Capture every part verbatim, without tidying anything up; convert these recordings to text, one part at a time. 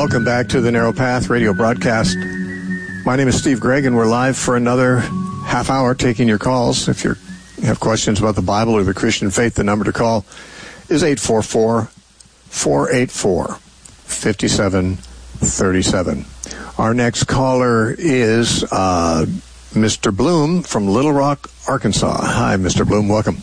Welcome back to the Narrow Path radio broadcast. My name is Steve Gregg, and we're live for another half hour taking your calls. If you're, you have questions about the Bible or the Christian faith, the number to call is eight four four, four eight four, five seven three seven. Our next caller is uh, Mister Bloom from Little Rock, Arkansas. Hi, Mister Bloom. Welcome.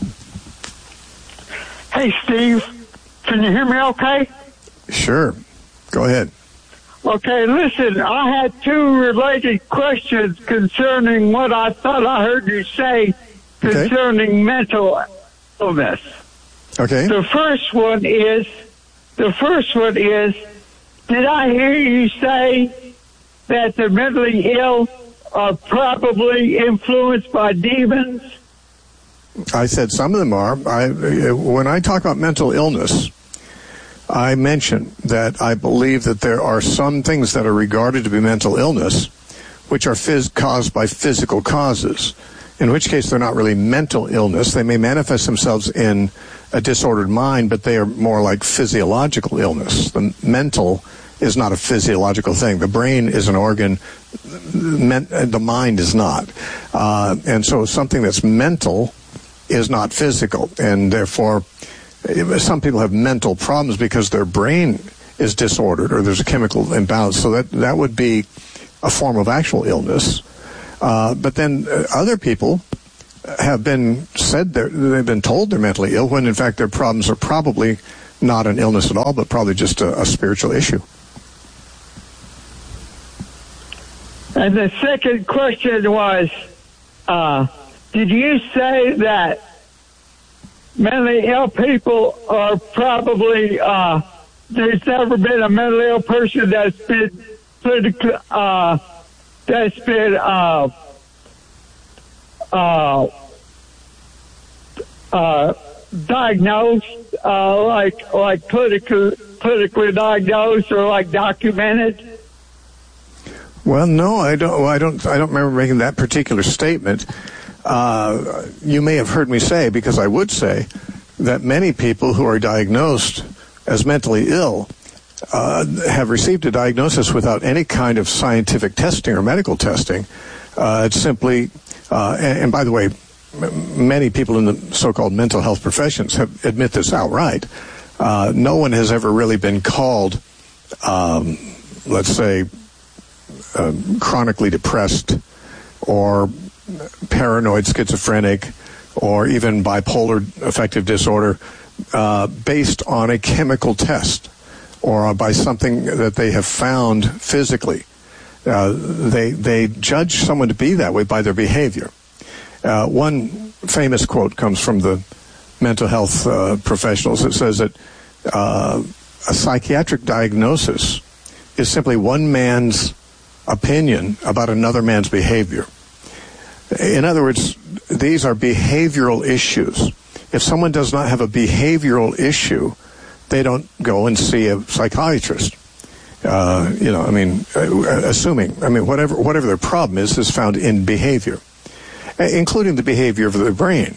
Hey, Steve. Can you hear me okay? Sure. Go ahead. Okay, listen, I had two related questions concerning what I thought I heard you say concerning okay. mental illness. Okay. The first one is, the first one is, did I hear you say that the mentally ill are probably influenced by demons? I said some of them are. I, when I talk about mental illness, I mention that I believe that there are some things that are regarded to be mental illness, which are phys- caused by physical causes, in which case they're not really mental illness. They may manifest themselves in a disordered mind, but they are more like physiological illness. The mental is not a physiological thing. The brain is an organ. The mind is not. Uh, and so something that's mental is not physical, and therefore some people have mental problems because their brain is disordered or there's a chemical imbalance. So that, that would be a form of actual illness. Uh, but then uh, other people have been said they're, they've been told they're mentally ill when in fact their problems are probably not an illness at all, but probably just a, a spiritual issue. And the second question was, uh, did you say that mentally ill people are probably, uh, there's never been a mentally ill person that's been politically, uh, that's been, uh, uh, uh, diagnosed, uh, like, like politically, politically diagnosed or like documented? Well, no, I don't, well, I don't, I don't remember making that particular statement. Uh, you may have heard me say, because I would say, that many people who are diagnosed as mentally ill uh, have received a diagnosis without any kind of scientific testing or medical testing. Uh, it's simply, uh, and, and by the way, m- many people in the so-called mental health professions have admit this outright. Uh, no one has ever really been called, um, let's say, uh, chronically depressed or paranoid schizophrenic or even bipolar affective disorder uh, based on a chemical test or by something that they have found physically. Uh, they they judge someone to be that way by their behavior. Uh, one famous quote comes from the mental health uh, professionals. It says that uh, a psychiatric diagnosis is simply one man's opinion about another man's behavior. In other words, these are behavioral issues. If someone does not have a behavioral issue, they don't go and see a psychiatrist. Uh, you know, I mean, uh, assuming, I mean, whatever whatever their problem is, is found in behavior, including the behavior of their brain.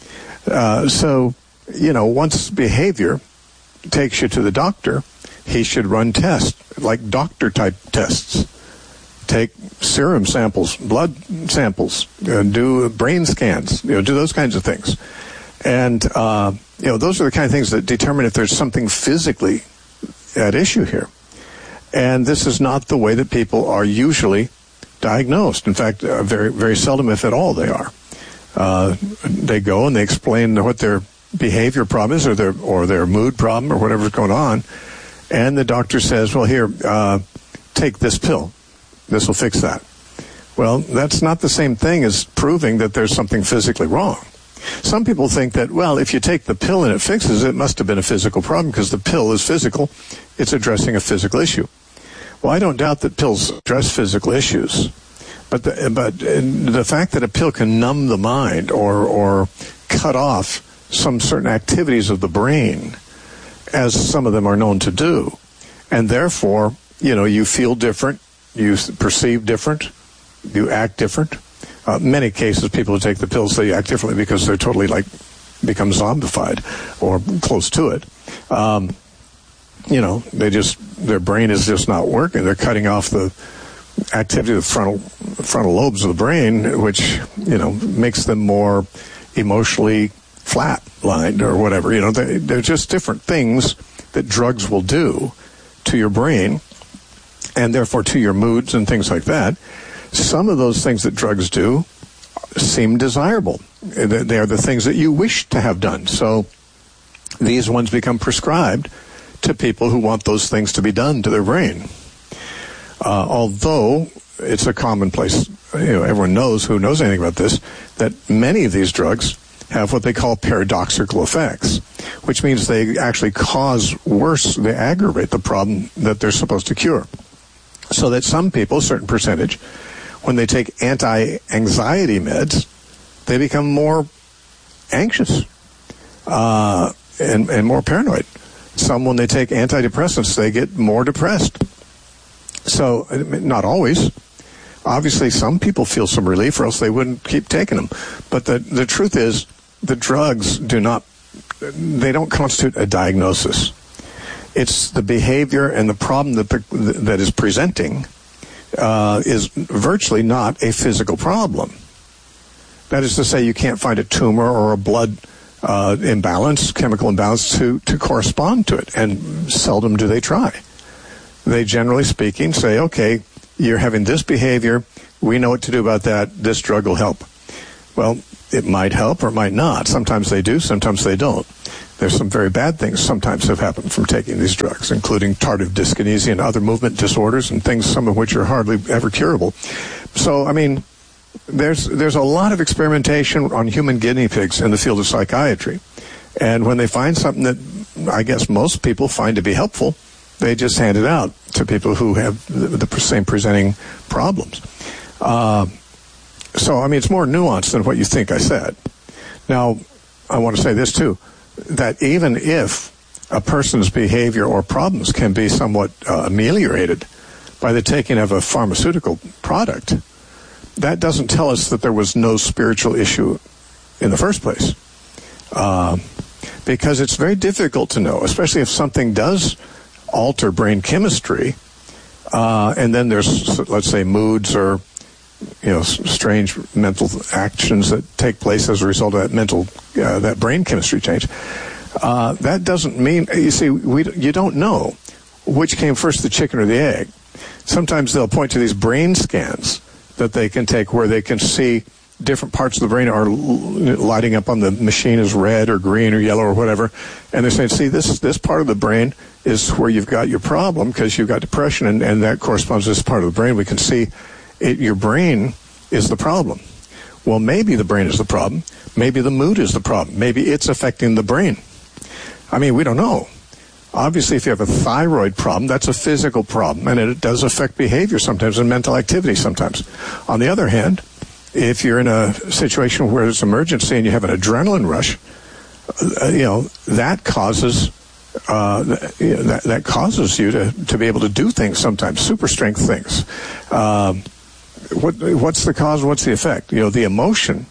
Uh, so, you know, once behavior takes you to the doctor, he should run tests, like doctor-type tests. Take serum samples, blood samples, uh, do brain scans, you know, do those kinds of things. And, uh, you know, those are the kind of things that determine if there's something physically at issue here. And this is not the way that people are usually diagnosed. In fact, uh, very, very seldom, if at all, they are. Uh, they go and they explain what their behavior problem is or their, or their mood problem or whatever's going on. And the doctor says, well, here, uh, take this pill. This will fix that. Well, that's not the same thing as proving that there's something physically wrong. Some people think that, well, if you take the pill and it fixes it, it must have been a physical problem because the pill is physical. It's addressing a physical issue. Well, I don't doubt that pills address physical issues. But the, but the fact that a pill can numb the mind or, or cut off some certain activities of the brain, as some of them are known to do, and therefore, you know, you feel different, you perceive different, you act different. Uh, many cases, people who take the pills, they act differently because they're totally like become zombified or close to it. Um, you know, they just their brain is just not working. They're cutting off the activity of the frontal frontal lobes of the brain, which, you know, makes them more emotionally flat-lined or whatever. You know, they, they're just different things that drugs will do to your brain and therefore to your moods and things like that. Some of those things that drugs do seem desirable. They are the things that you wish to have done. So these ones become prescribed to people who want those things to be done to their brain. Uh, although it's a commonplace, you know, everyone knows who knows anything about this, that many of these drugs have what they call paradoxical effects, which means they actually cause worse, they aggravate the problem that they're supposed to cure. So that some people, a certain percentage, when they take anti-anxiety meds, they become more anxious uh, and, and more paranoid. Some, when they take antidepressants, they get more depressed. So, not always. Obviously, some people feel some relief, or else they wouldn't keep taking them. But the, the truth is, the drugs do not, they don't constitute a diagnosis. It's the behavior and the problem that the, that is presenting uh, is virtually not a physical problem. That is to say, you can't find a tumor or a blood uh, imbalance, chemical imbalance, to, to correspond to it. And seldom do they try. They, generally speaking, say, okay, you're having this behavior. We know what to do about that. This drug will help. Well, it might help or it might not. Sometimes they do, sometimes they don't. There's some very bad things sometimes have happened from taking these drugs, including tardive dyskinesia and other movement disorders and things, some of which are hardly ever curable. So, I mean, there's there's a lot of experimentation on human guinea pigs in the field of psychiatry. And when they find something that I guess most people find to be helpful, they just hand it out to people who have the, the same presenting problems. Uh, so, I mean, it's more nuanced than what you think I said. Now, I want to say this, too, that even if a person's behavior or problems can be somewhat uh, ameliorated by the taking of a pharmaceutical product, that doesn't tell us that there was no spiritual issue in the first place. Uh, because it's very difficult to know, especially if something does alter brain chemistry, uh, and then there's, let's say, moods or, you know, strange mental actions that take place as a result of that mental, uh, that brain chemistry change. Uh, that doesn't mean, you see, we you don't know which came first, the chicken or the egg. Sometimes they'll point to these brain scans that they can take where they can see different parts of the brain are lighting up on the machine as red or green or yellow or whatever. And they're saying, see, this this part of the brain is where you've got your problem because you've got depression, and, and that corresponds to this part of the brain. We can see it, your brain is the problem. Well, maybe the brain is the problem. Maybe the mood is the problem. Maybe it's affecting the brain. I mean, we don't know. Obviously, if you have a thyroid problem, that's a physical problem, and it does affect behavior sometimes and mental activity sometimes. On the other hand, if you're in a situation where it's emergency and you have an adrenaline rush, uh, you know, that causes uh, that, that causes you to, to be able to do things sometimes, super strength things. Um, what, what's the cause? What's the effect? You know, the emotion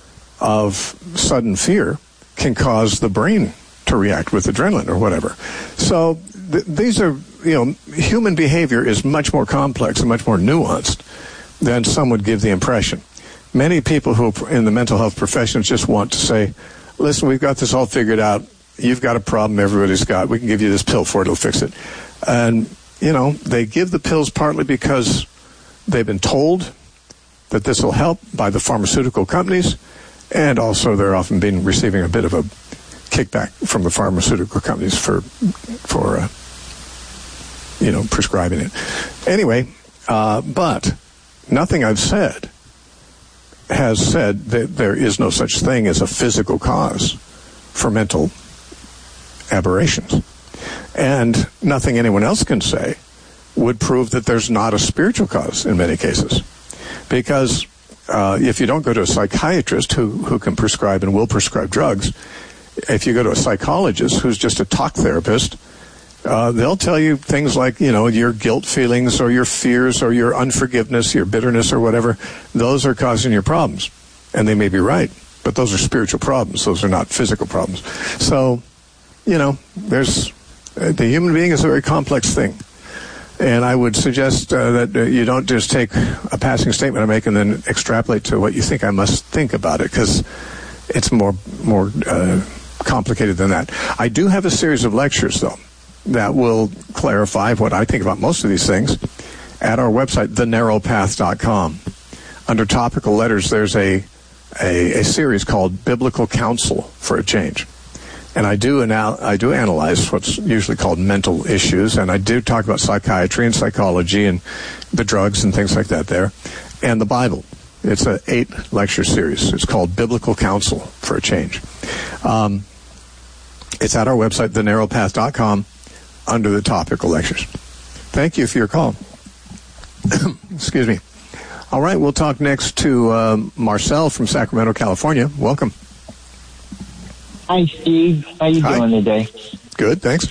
of sudden fear can cause the brain to react with adrenaline or whatever. So th- these are, you know, human behavior is much more complex and much more nuanced than some would give the impression. Many people who are in the mental health professions just want to say, listen, we've got this all figured out. You've got a problem everybody's got. We can give you this pill for it. It'll fix it. And, you know, they give the pills partly because they've been told that this will help by the pharmaceutical companies, and also they're often been receiving a bit of a kickback from the pharmaceutical companies for, for uh, you know, prescribing it. Anyway, uh, but nothing I've said has said that there is no such thing as a physical cause for mental aberrations. And nothing anyone else can say would prove that there's not a spiritual cause in many cases. Because uh, if you don't go to a psychiatrist who, who can prescribe and will prescribe drugs, if you go to a psychologist who's just a talk therapist, uh, they'll tell you things like, you know, your guilt feelings or your fears or your unforgiveness, your bitterness or whatever, those are causing your problems. And they may be right, but those are spiritual problems. Those are not physical problems. So, you know, there's uh, the human being is a very complex thing. And I would suggest uh, that uh, you don't just take a passing statement I make and then extrapolate to what you think I must think about it, because it's more more uh, complicated than that. I do have a series of lectures, though, that will clarify what I think about most of these things at our website, the narrow path dot com. Under topical letters, there's a, a, a series called Biblical Counsel for a Change. And I do anal- I do analyze what's usually called mental issues, and I do talk about psychiatry and psychology and the drugs and things like that there, and the Bible. It's an eight-lecture series. It's called Biblical Counsel for a Change. Um, it's at our website, the narrow path dot com, under the topical lectures. Thank you for your call. Excuse me. All right, we'll talk next to uh, Marcel from Sacramento, California. Welcome. Hi, Steve. How you Hi. doing today? Good, thanks.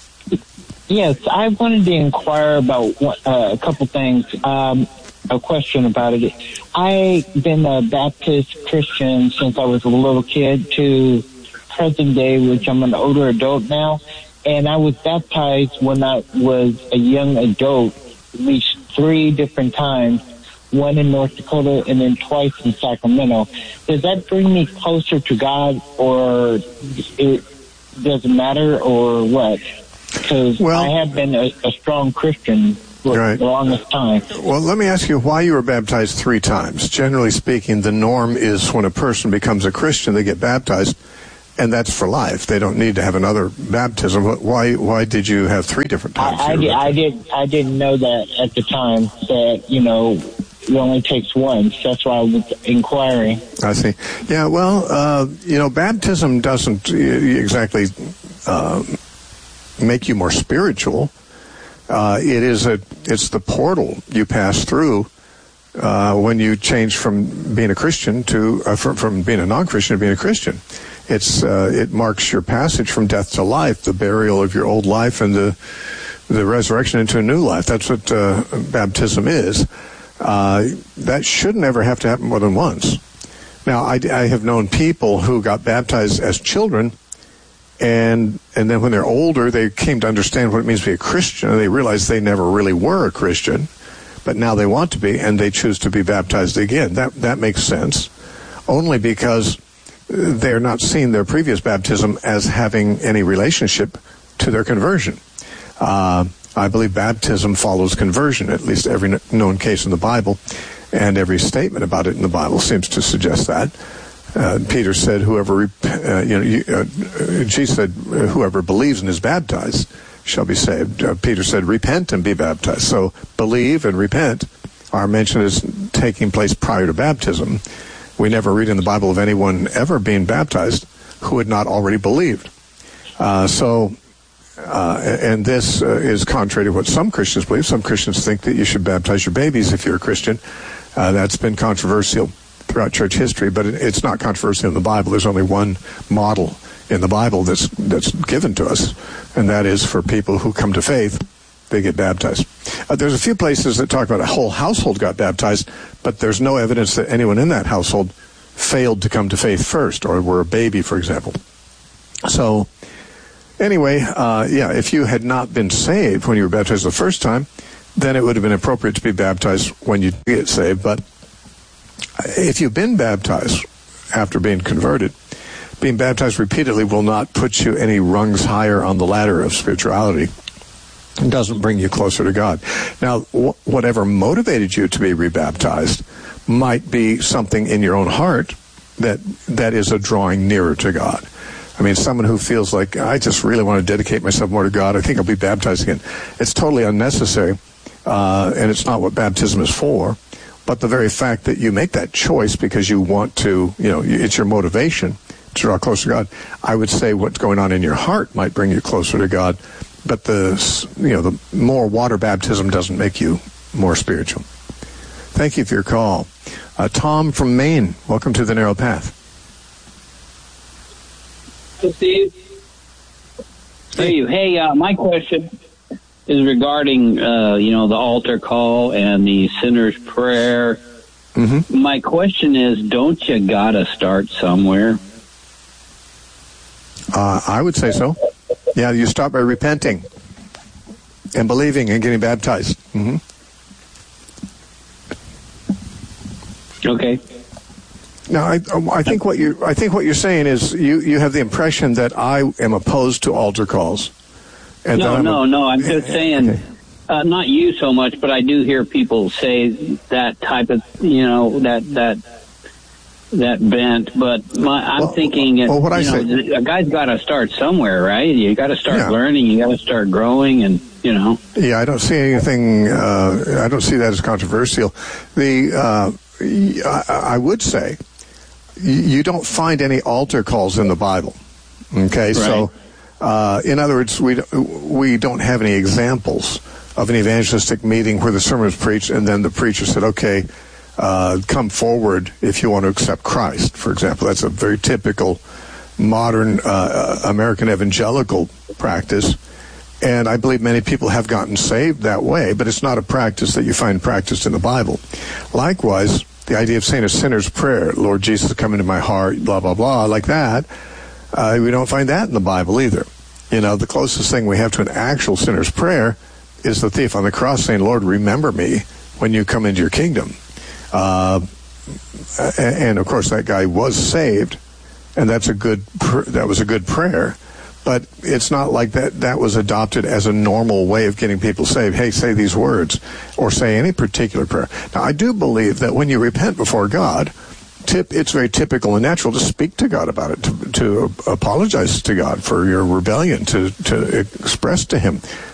Yes, I wanted to inquire about uh, a couple things. Um, a question about it. I've been a Baptist Christian since I was a little kid to present day, which I'm an older adult now. And I was baptized when I was a young adult, at least three different times. One in North Dakota and then twice in Sacramento. Does that bring me closer to God, or it doesn't matter, or what? Because well, I have been a, a strong Christian for right. the longest time. Well, let me ask you why you were baptized three times. Generally speaking, the norm is when a person becomes a Christian, they get baptized, and that's for life. They don't need to have another baptism. Why Why did you have three different times? I, I, did, I, did, I didn't know that at the time, that, you know, it only takes one. So that's why I was inquiring. I see. Yeah, well, uh, you know, baptism doesn't exactly uh, make you more spiritual. Uh, it is a, it's the portal you pass through uh, when you change from being a Christian to, uh, from, from being a non-Christian to being a Christian. It's, uh, it marks your passage from death to life, the burial of your old life and the, the resurrection into a new life. That's what uh, baptism is. Uh, that should never have to happen more than once. Now, I, I have known people who got baptized as children, and and then when they're older, they came to understand what it means to be a Christian, and they realized they never really were a Christian, but now they want to be, and they choose to be baptized again. That that makes sense, only because they're not seeing their previous baptism as having any relationship to their conversion. Uh, I believe baptism follows conversion, at least every known case in the Bible, and every statement about it in the Bible seems to suggest that. Uh, Peter said, "Whoever, uh, you know, you, uh, Jesus said, whoever believes and is baptized shall be saved." Uh, Peter said, "Repent and be baptized." So, believe and repent are mentioned as taking place prior to baptism. We never read in the Bible of anyone ever being baptized who had not already believed. Uh, so. Uh, and this uh, is contrary to what some Christians believe. Some Christians think that you should baptize your babies if you're a Christian. Uh, that's been controversial throughout church history, but it, it's not controversial in the Bible. There's only one model in the Bible that's that's given to us, and that is for people who come to faith, they get baptized. Uh, there's a few places that talk about a whole household got baptized, but there's no evidence that anyone in that household failed to come to faith first, or were a baby, for example. So... Anyway, uh, yeah, if you had not been saved when you were baptized the first time, then it would have been appropriate to be baptized when you get saved. But if you've been baptized after being converted, being baptized repeatedly will not put you any rungs higher on the ladder of spirituality. It doesn't bring you closer to God. Now, wh- whatever motivated you to be rebaptized might be something in your own heart that that is a drawing nearer to God. I mean, someone who feels like, I just really want to dedicate myself more to God, I think I'll be baptized again. It's totally unnecessary, uh, and it's not what baptism is for. But the very fact that you make that choice because you want to, you know, it's your motivation to draw closer to God, I would say what's going on in your heart might bring you closer to God. But the, you know, the more water baptism doesn't make you more spiritual. Thank you for your call. Uh, Tom from Maine, welcome to the Narrow Path. Hey, Steve. Steve, hey, uh, my question is regarding, uh, you know, the altar call and the sinner's prayer. Mm-hmm. My question is, don't you gotta start somewhere? Uh, I would say so. Yeah, you start by repenting. and believing and getting baptized. Mm-hmm. Okay. Now, I, I think what you I think what you're saying is you, you have the impression that I am opposed to altar calls. And no, no, a, no. I'm just saying, okay. uh, not you so much, but I do hear people say that type of, you know, that that that bent. But my, I'm well, thinking, well, what you I know, say, a guy's got to start somewhere, right? You got to start yeah. learning. You got to start growing, and you know. Yeah, I don't see anything. Uh, I don't see that as controversial. The uh, I, I would say you don't find any altar calls in the Bible. Okay, right. so. Uh, in other words, we we don't have any examples of an evangelistic meeting where the sermon was preached and then the preacher said, okay, uh, come forward if you want to accept Christ, for example. That's a very typical modern uh, American evangelical practice. And I believe many people have gotten saved that way, but it's not a practice that you find practiced in the Bible. Likewise, the idea of saying a sinner's prayer, Lord Jesus, come into my heart, blah, blah, blah, like that, Uh, we don't find that in the Bible either. You know, the closest thing we have to an actual sinner's prayer is the thief on the cross saying, Lord, remember me when you come into your kingdom. Uh, and, of course, that guy was saved, and that's a good pr- that was a good prayer. But it's not like that that was adopted as a normal way of getting people saved. Hey, say these words, or say any particular prayer. Now, I do believe that when you repent before God, Tip, it's very typical and natural to speak to God about it, to, to apologize to God for your rebellion, to, to express to Him